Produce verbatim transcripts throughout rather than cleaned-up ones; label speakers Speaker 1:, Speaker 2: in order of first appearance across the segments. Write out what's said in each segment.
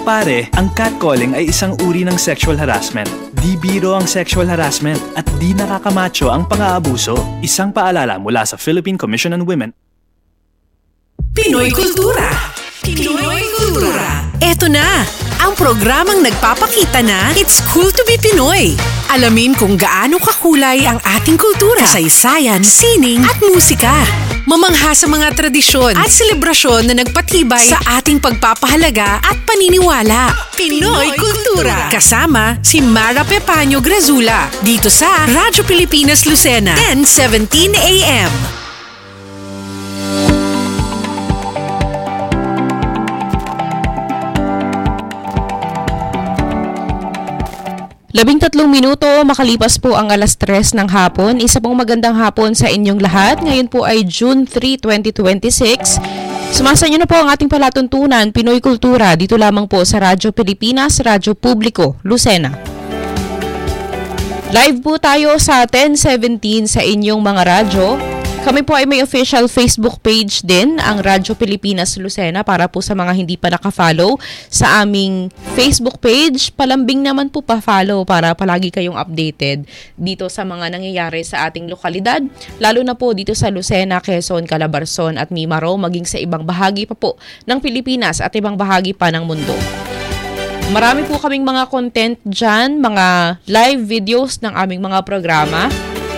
Speaker 1: pare, ang catcalling ay isang uri ng sexual harassment. Di biro ang sexual harassment at di nakakamacho ang pang-aabuso. Isang paalala mula sa Philippine Commission on Women.
Speaker 2: Pinoy Kultura. Pinoy Kultura. Eto na, ang programang nagpapakita na it's cool to be Pinoy. Alamin kung gaano kakulay ang ating kultura, kasaysayan, sining at musika. Mamangha sa mga tradisyon at selebrasyon na nagpatibay sa ating pagpapahalaga at paniniwala. Pinoy Kultura. Kasama si Mara Pepanyo Grazula dito sa Radyo Pilipinas Lucena, ten seventeen A M.
Speaker 3: Labing tatlong minuto, makalipas po ang alas tres ng hapon. Isa pong magandang hapon sa inyong lahat. Ngayon po ay June third, twenty twenty-six. Sumasanyo na po ang ating palatuntunan, Pinoy Kultura, dito lamang po sa Radyo Pilipinas, Radyo Publiko, Lucena. Live po tayo sa ten seventeen sa inyong mga radyo. Kami po ay may official Facebook page din, ang Radyo Pilipinas Lucena, para po sa mga hindi pa nakafollow sa aming Facebook page. Palambing naman po pa-follow para palagi kayong updated dito sa mga nangyayari sa ating lokalidad, lalo na po dito sa Lucena, Quezon, Calabarzon at Mimaro, maging sa ibang bahagi pa po ng Pilipinas at ibang bahagi pa ng mundo. Marami po kaming mga content dyan, mga live videos ng aming mga programa.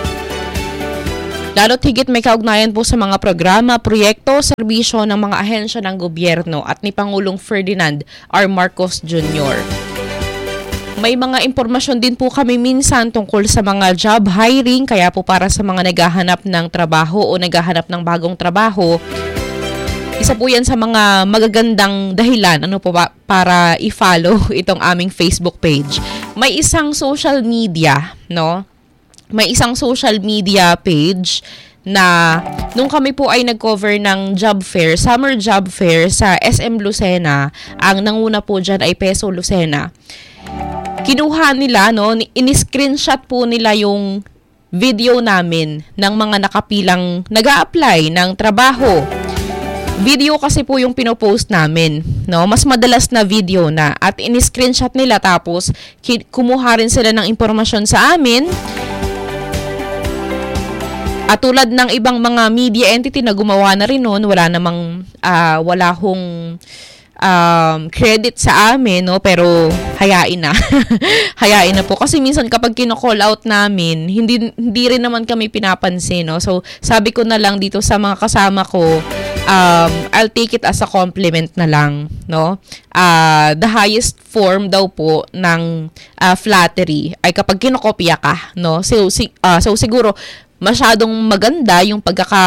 Speaker 3: Lalo't higit may kaugnayan po sa mga programa, proyekto, serbisyo ng mga ahensya ng gobyerno at ni Pangulong Ferdinand R. Marcos Junior May mga impormasyon din po kami minsan tungkol sa mga job hiring, kaya po para sa mga naghahanap ng trabaho o naghahanap ng bagong trabaho, isa po yan sa mga magagandang dahilan ano po ba, para i-follow itong aming Facebook page. May isang social media, no? May isang social media page na nung kami po ay nag-cover ng job fair, summer job fair sa S M Lucena, ang nanguna po dyan ay Peso Lucena. Kinuha nila, no, in-screenshot po nila yung video namin ng mga nakapilang nag-a-apply ng trabaho. Video kasi po yung pinopost namin, no? Mas madalas na video na, at in-screenshot nila, tapos kumuha rin sila ng impormasyon sa amin. At tulad ng ibang mga media entity na gumawa na rin noon, wala namang, uh, wala hong um, credit sa amin, no? Pero hayain na. Hayain na po. Kasi minsan kapag kino-call out namin, hindi, hindi rin naman kami pinapansin, no? So, sabi ko na lang dito sa mga kasama ko, um, I'll take it as a compliment na lang, no? Uh, the highest form daw po ng uh, flattery ay kapag kinokopya ka, no? So, si, uh, so siguro, masyadong maganda yung pagkaka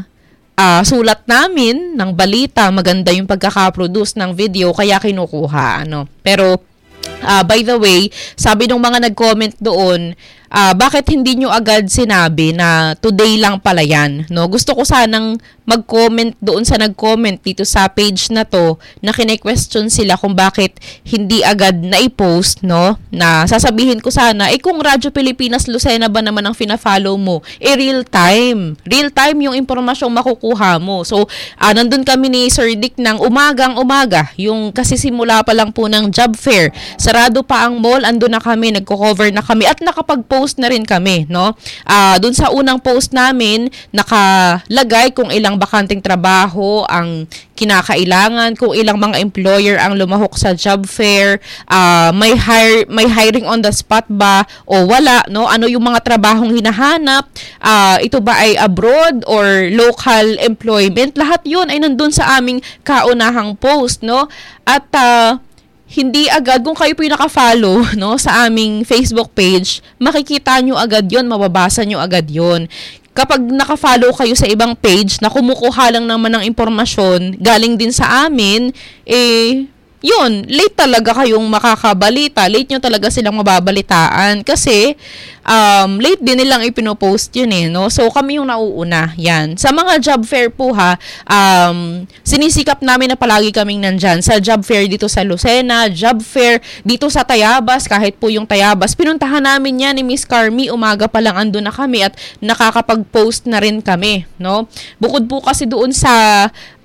Speaker 3: uh, sulat namin ng balita, maganda yung pagkaka-produce ng video, kaya kinukuha, ano. Pero uh, by the way, sabi ng mga nag-comment doon, uh, bakit hindi nyo agad sinabi na today lang pala yan, no? Gusto ko sanang mag-comment doon sa nag-comment dito sa page na to, na kine-question sila kung bakit hindi agad na-i-post, no? Na sasabihin ko sana, eh kung Radyo Pilipinas Lucena ba naman ang fina-follow mo, eh real time. Real time yung impormasyong makukuha mo. So, uh, nandun kami ni Sir Dick ng umagang umaga, yung kasi simula pa lang po ng job fair. Sarado pa ang mall, andun na kami, nagko-cover na kami, at nakapag-post na rin kami, no? Uh, dun sa unang post namin, nakalagay kung ilang bakanteng trabaho ang kinakailangan, kung ilang mga employer ang lumahok sa job fair, uh, may hire, may hiring on the spot ba o wala, no? Ano yung mga trabahong hinahanap, uh, ito ba ay abroad or local employment, lahat yun ay nandun sa aming kaunahang post, no? At uh, hindi agad, kung kayo po yung naka-follow, no, sa aming Facebook page, makikita nyo agad yon, mababasa nyo agad yon. Kapag naka-follow kayo sa ibang page na kumukuha lang naman ng impormasyon galing din sa amin, eh, yun, late talaga kayong makakabalita. Late nyo talaga silang mababalitaan kasi um, late din nilang ipinopost yun eh, no? So, kami yung nauuna, yan. Sa mga job fair po ha, um, sinisikap namin na palagi kaming nandyan. Sa job fair dito sa Lucena, job fair dito sa Tayabas, kahit po yung Tayabas, pinuntahan namin yan ni Miss Carmi, umaga pa lang ando na kami at nakakapag-post na rin kami, no? Bukod po kasi doon sa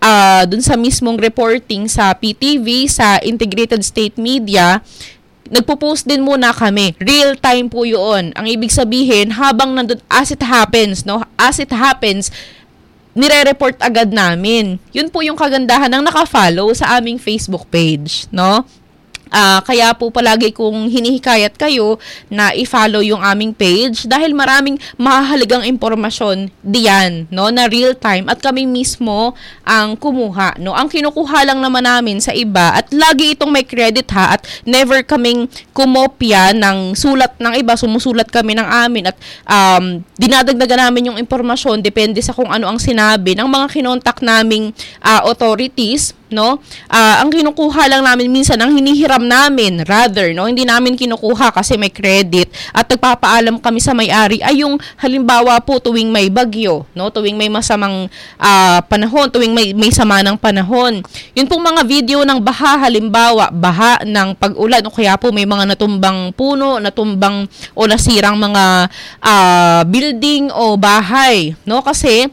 Speaker 3: uh, dun sa mismong reporting sa P T V, sa Integrated State Media, nagpo-post din muna kami. Real time po yun. Ang ibig sabihin, habang nandun, as it happens, no? As it happens, nire-report agad namin. Yun po yung kagandahan ng naka-follow sa aming Facebook page, no? Uh, kaya po palagi kong hinihikayat kayo na i-follow yung aming page dahil maraming mahahalagang impormasyon diyan, no, na real time at kami mismo ang kumuha, no. Ang kinukuha lang naman namin sa iba at lagi itong may credit ha at never kaming kumopya ng sulat ng iba, sumusulat kami ng amin at um, dinadagdagan namin yung impormasyon depende sa kung ano ang sinabi ng mga kinontak naming uh, authorities, no. Uh, ang kinukuha lang namin minsan ang hinihiram namin, rather, no, hindi namin kinukuha kasi may credit at nagpapaalam kami sa may-ari ay yung halimbawa po tuwing may bagyo, no, tuwing may masamang uh, panahon, tuwing may, may sama ng panahon. Yun pong mga video ng baha, halimbawa, baha ng pag-ulan o kaya po may mga natumbang puno, natumbang o nasirang mga uh, building o bahay, no, kasi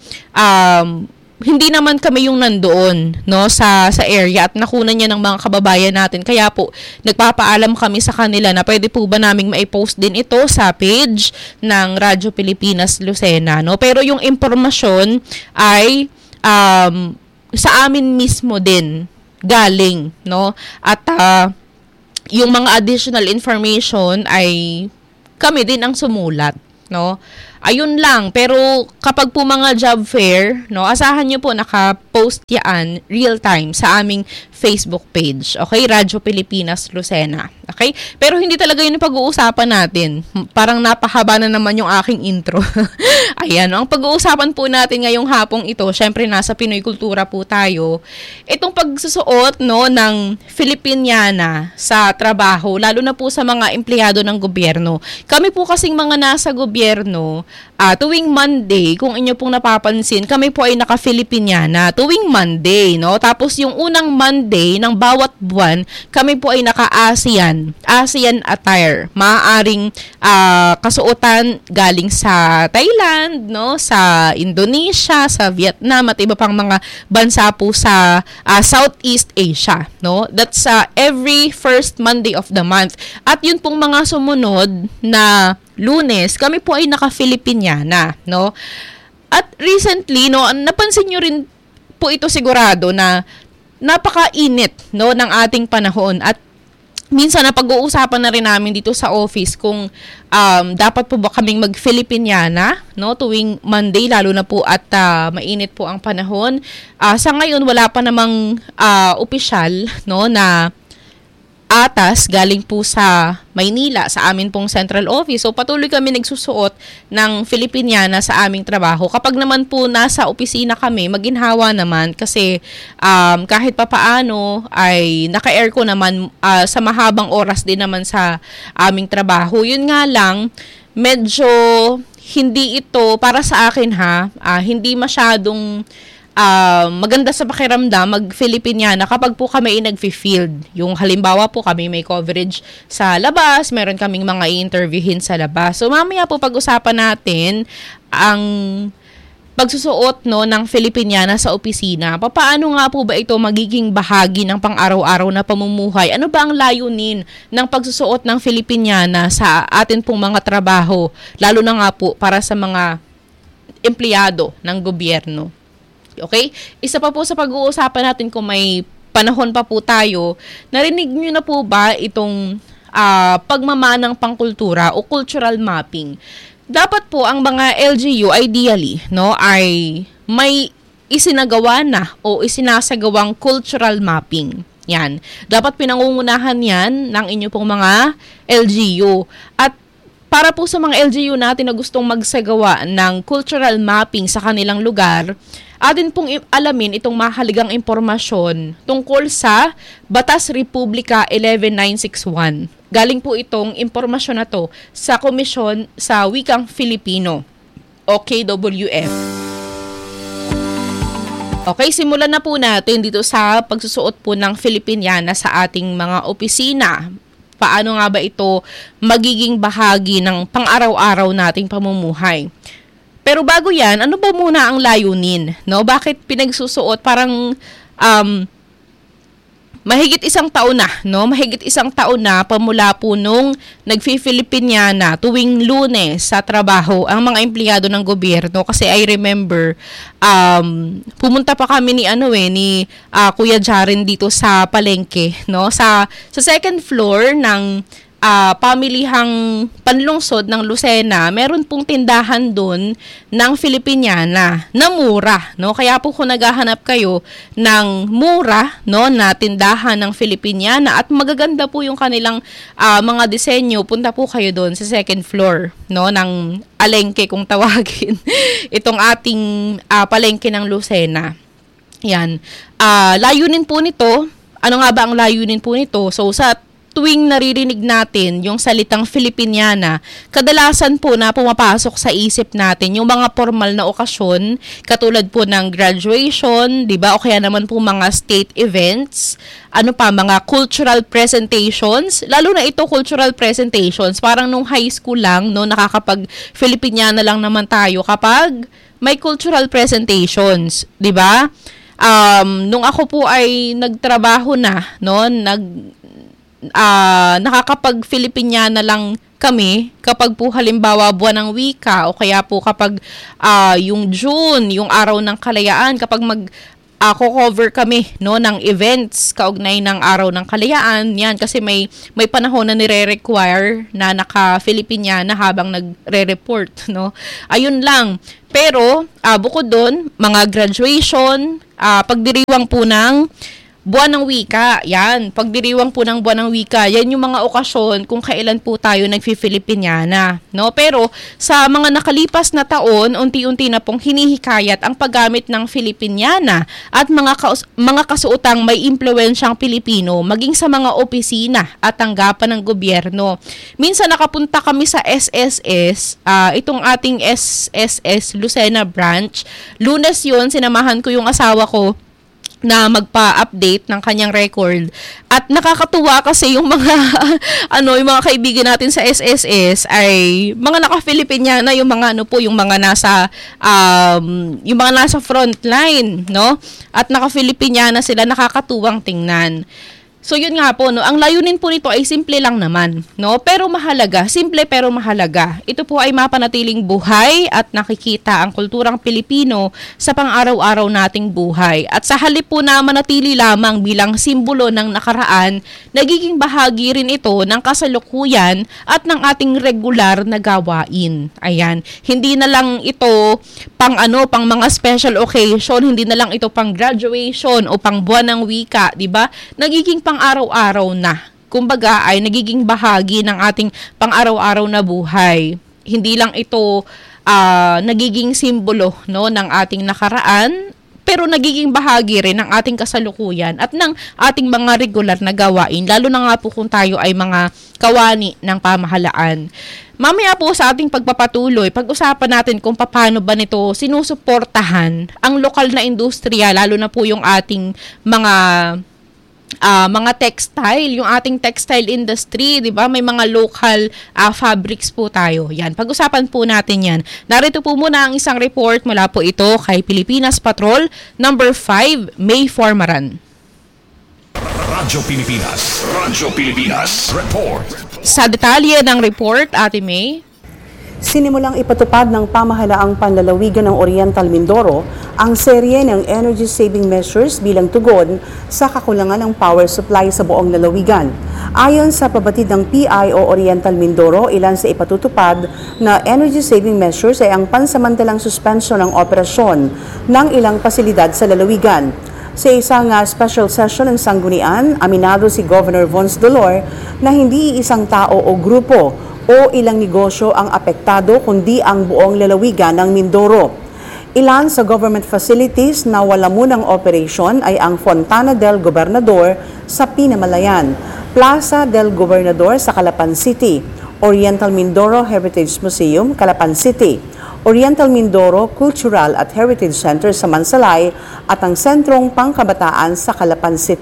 Speaker 3: um, hindi naman kami yung nandoon, no, sa sa area at nakunan niya ng mga kababayan natin. Kaya po, nagpapaalam kami sa kanila na pwede po ba naming mai-post din ito sa page ng Radyo Pilipinas Lucena, no? Pero yung impormasyon ay um, sa amin mismo din galing, no? At uh, yung mga additional information ay kami din ang sumulat, no? Ayun lang, pero kapag po mga job fair, no, asahan nyo po naka-post yan real time sa aming Facebook page. Okay? Radyo Pilipinas Lucena. Okay? Pero hindi talaga yun yung pag-uusapan natin. Parang napahaba na naman yung aking intro. Ayan, no? Ang pag-uusapan po natin ngayong hapong ito, syempre nasa Pinoy kultura po tayo. Itong pagsusuot, no, ng Filipiniana sa trabaho, lalo na po sa mga empleyado ng gobyerno. Kami po kasing mga nasa gobyerno, Uh, tuwing Monday, kung inyo pong napapansin, kami po ay naka-Filipiniana. Tuwing Monday, no? Tapos yung unang Monday ng bawat buwan, kami po ay naka-ASEAN. ASEAN attire. Maaaring uh, kasuotan galing sa Thailand, no? Sa Indonesia, sa Vietnam, at iba pang mga bansa po sa uh, Southeast Asia, no? That's uh, every first Monday of the month. At yun pong mga sumunod na Lunes, kami po ay naka-Filipiniana, no? At recently, no, napansin nyo rin po ito sigurado na napakainit, no, ng ating panahon. At minsan na pag-uusapan na rin namin dito sa office kung um, dapat po ba kaming mag-Filipiniana, no, tuwing Monday, lalo na po at uh, mainit po ang panahon. Uh, sa ngayon, wala pa namang uh, opisyal, no, na atas galing po sa Maynila, sa amin pong central office. So, patuloy kami nagsusuot ng Filipiniana sa aming trabaho. Kapag naman po nasa opisina kami, maginhawa naman kasi um, kahit papaano ay naka-aircon naman uh, sa mahabang oras din naman sa aming trabaho. Yun nga lang, medyo hindi ito, para sa akin ha, uh, hindi masyadong Uh, maganda sa pakiramdam mag-Filipiniana kapag po kami ay nag-field. Yung halimbawa po kami may coverage sa labas, meron kaming mga i-interviewin sa labas. So mamaya po pag-usapan natin ang pagsusuot, no, ng Filipiniana sa opisina. Paano nga po ba ito magiging bahagi ng pang-araw-araw na pamumuhay? Ano ba ang layunin ng pagsusuot ng Filipiniana sa atin pong mga trabaho, lalo na nga po para sa mga empleyado ng gobyerno? Okay? Isa pa po sa pag-uusapan natin kung may panahon pa po tayo, narinig nyo na po ba itong uh, pagmamanang pangkultura o cultural mapping? Dapat po ang mga L G U ideally, no, ay may isinagawa na o isinasagawang cultural mapping. Yan. Dapat pinangungunahan yan ng inyo pong mga L G U. At para po sa mga L G U natin na gustong magsagawa ng cultural mapping sa kanilang lugar, atin pong alamin itong mahalagang impormasyon tungkol sa Batas Republika eleven nine sixty-one. Galing po itong impormasyon na to sa Komisyon sa Wikang Filipino o K W F. Okay, simulan na po natin dito sa pagsusuot po ng Filipiniana sa ating mga opisina. Paano nga ba ito magiging bahagi ng pang-araw-araw nating pamumuhay? Pero bago yan, ano ba muna ang layunin? No? Bakit pinagsusuot? Parang um, mahigit isang taon na, no? Mahigit isang taon na pamula po nung nagfi-Filipiniana tuwing Lunes sa trabaho ang mga empleyado ng gobyerno, kasi I remember um pumunta pa kami ni ano eh ni uh, Kuya Jaren dito sa palengke, no? Sa sa second floor ng Uh, pamilihang panlungsod ng Lucena, meron pong tindahan doon ng Filipiniana na mura, no? Kaya po kung naghahanap kayo ng mura, no, na tindahan ng Filipiniana at magaganda po yung kanilang uh, mga disenyo, punta po kayo doon sa second floor, no, ng alengke kung tawagin itong ating uh, palengke ng Lucena. Yan. Uh, layunin po nito, ano nga ba ang layunin po nito? So sa tuwing naririnig natin yung salitang Filipiniana, kadalasan po na pumapasok sa isip natin yung mga formal na okasyon, katulad po ng graduation, di ba? O kaya naman po mga state events, ano pa, mga cultural presentations, lalo na ito cultural presentations, parang nung high school lang, no, nakakapag Filipiniana lang naman tayo kapag may cultural presentations, di ba? Um, nung ako po ay nagtrabaho na, no, nag Uh, nakakapag-Filipiniana lang kami kapag po halimbawa buwan ng wika o kaya po kapag uh, yung June, yung araw ng kalayaan, kapag mag uh, cover kami, no, ng events kaugnay ng araw ng kalayaan, yan, kasi may may panahon na nire-require na naka-Filipiniana habang nagre-report, no. Ayun lang. Pero uh, bukod doon, mga graduation, uh, pagdiriwang po ng buwan ng wika, yan. Pagdiriwang po ng buwan ng wika, yan yung mga okasyon kung kailan po tayo nagfi-Filipiniana, no? Pero sa mga nakalipas na taon, unti-unti na pong hinihikayat ang paggamit ng Filipiniana at mga kaus- mga kasuotang may impluwensyang Pilipino maging sa mga opisina at tanggapan ng gobyerno. Minsan nakapunta kami sa S S S, uh, itong ating S S S Lucena branch. Lunes yun, sinamahan ko yung asawa ko na magpa-update ng kanyang record. At nakakatuwa kasi yung mga ano, yung mga kaibigan natin sa S S S ay mga naka-Filipiniana, yung mga ano po, yung mga nasa um, yung mga nasa front line, no? At naka-Filipiniana sila, nakakatuwang tingnan. So yun nga po, no, ang layunin po nito ay simple lang naman, no? Pero mahalaga, simple pero mahalaga. Ito po ay mapanatiling buhay at nakikita ang kulturang Pilipino sa pang-araw-araw nating buhay. At sa halip po na manatili lamang bilang simbolo ng nakaraan, nagiging bahagi rin ito ng kasalukuyan at ng ating regular na gawain. Ayan, hindi na lang ito pang ano, pang mga special occasion, hindi na lang ito pang graduation o pang buwan ng wika, 'di ba? Nagiging pang-araw-araw na. Kumbaga ay nagiging bahagi ng ating pang-araw-araw na buhay. Hindi lang ito uh, nagiging simbolo, no, ng ating nakaraan, pero nagiging bahagi rin ng ating kasalukuyan at ng ating mga regular na gawain, lalo na nga po kung tayo ay mga kawani ng pamahalaan. Mamaya po sa ating pagpapatuloy, pag-usapan natin kung paano ba nito sinusuportahan ang lokal na industriya, lalo na po yung ating mga Uh, mga textile, yung ating textile industry, di ba? May mga local uh, fabrics po tayo. Yan, pag-usapan po natin yan. Narito po muna ang isang report mula po ito kay Pilipinas Patrol, number five, May Formaran.
Speaker 4: Radyo Pilipinas, Radyo Pilipinas, report.
Speaker 3: Sa detalye ng report, Ate May.
Speaker 5: Sinimulang ipatupad ng pamahalaang panlalawigan ng Oriental Mindoro ang serye ng energy-saving measures bilang tugon sa kakulangan ng power supply sa buong lalawigan. Ayon sa pabatid ng P I O Oriental Mindoro, ilan sa ipatutupad na energy-saving measures ay ang pansamantalang suspensyon ng operasyon ng ilang pasilidad sa lalawigan. Sa isang uh, special session ng Sanggunian, aminado si Governor Vons Dolor na hindi isang tao o grupo o ilang negosyo ang apektado kundi ang buong lalawigan ng Mindoro. Ilan sa government facilities na wala munang operasyon ay ang Fontana del Gobernador sa Pinamalayan, Plaza del Gobernador sa Calapan City, Oriental Mindoro Heritage Museum, Calapan City, Oriental Mindoro Cultural at Heritage Center sa Mansalay at ang Sentrong Pangkabataan sa Calapan City.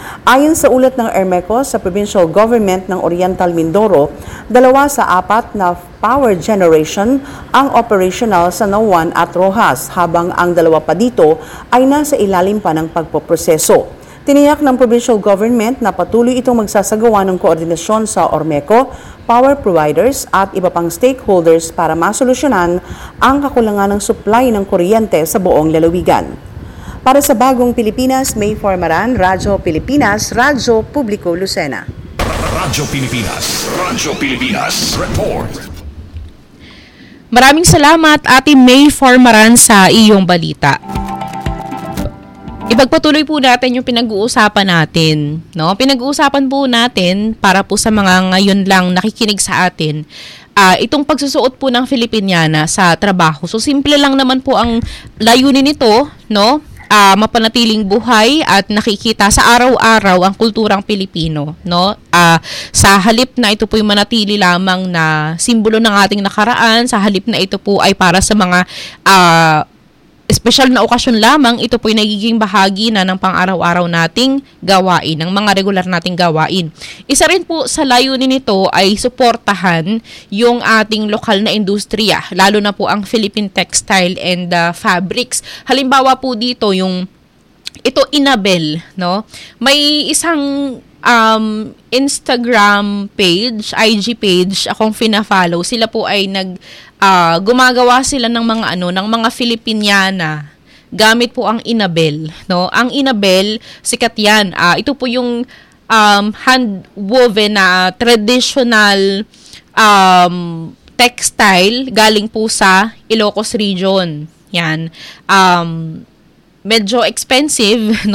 Speaker 5: Ayon sa ulat ng Ermeco sa provincial government ng Oriental Mindoro, dalawa sa apat na power generation ang operational sa Nauan at Rojas, habang ang dalawa pa dito ay nasa ilalim pa ng pagpoproseso. Tiniyak ng provincial government na patuloy itong magsasagawa ng koordinasyon sa Ormeco, power providers at iba pang stakeholders para masolusyonan ang kakulangan ng supply ng kuryente sa buong lalawigan. Para sa Bagong Pilipinas, May Formaran, Radyo Pilipinas, Radyo Publiko Lucena.
Speaker 4: Radyo Pilipinas, Radyo Pilipinas, report.
Speaker 3: Maraming salamat, Ate May Formaran, sa iyong balita. Ipagpatuloy po natin yung pinag-uusapan natin, no? Pinag-uusapan po natin para po sa mga ngayon lang nakikinig sa atin, uh, itong pagsusuot po ng Filipiniana sa trabaho. So simple lang naman po ang layunin nito, no? Uh, mapanatiling buhay at nakikita sa araw-araw ang kulturang Pilipino, no? Uh, sa halip na ito po yung manatili lamang na simbolo ng ating nakaraan, sa halip na ito po ay para sa mga uh, espesyal na okasyon lamang, ito po ay nagiging bahagi na ng pang-araw-araw nating gawain, ng mga regular nating gawain. Isa rin po sa layunin nito ay suportahan yung ating lokal na industriya, lalo na po ang Philippine Textile and uh, Fabrics. Halimbawa po dito yung ito Inabel, no? May isang um, Instagram page, I G page akong fina-follow. Sila po ay nag uh, gumagawa sila ng mga ano, ng mga Filipiniana gamit po ang Inabel, no? Ang Inabel, sikat 'yan. Uh, ito po yung um, hand woven na traditional um, textile galing po sa Ilocos region. Yan. Um, medyo expensive, no?